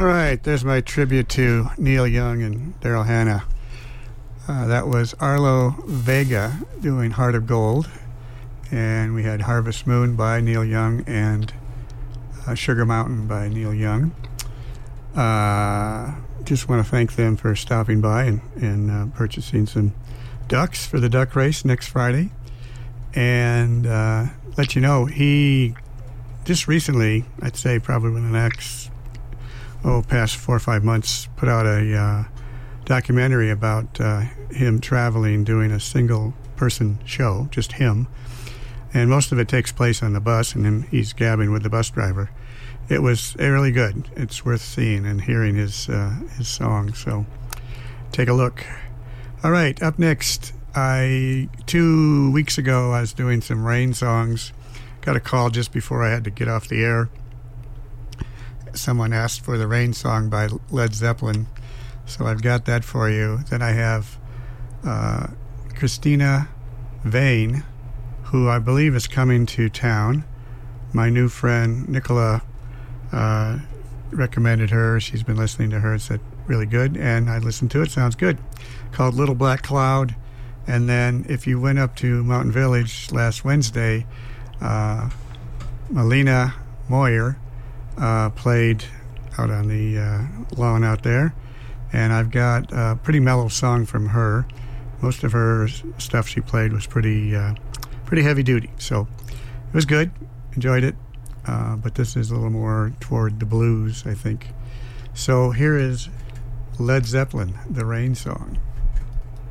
All right, there's my tribute to Neil Young and Daryl Hannah. That was Arlo Vega doing Heart of Gold. And we had Harvest Moon by Neil Young and Sugar Mountain by Neil Young. Just want to thank them for stopping by and purchasing some ducks for the duck race next Friday. And let you know, he just recently, I'd say probably within the next, past 4 or 5 months, put out a documentary about him traveling, doing a single-person show, just him. And most of it takes place on the bus, and he's gabbing with the bus driver. It was really good. It's worth seeing and hearing his song. So take a look. All right, up next, 2 weeks ago, I was doing some rain songs. Got a call just before I had to get off the air. Someone asked for the Rain song by Led Zeppelin, so I've got that for you. Then I have Christina Vane, who I believe is coming to town. My new friend Nicola recommended her. She's been listening to her and said, really good, and I listened to it. Sounds good. Called Little Black Cloud. And then if you went up to Mountain Village last Wednesday, Melina Moyer played out on the lawn out there, and I've got a pretty mellow song from her. Most of her stuff she played was pretty heavy duty, so it was good. Enjoyed it, but this is a little more toward the blues, I think. So here is Led Zeppelin, the Rain song.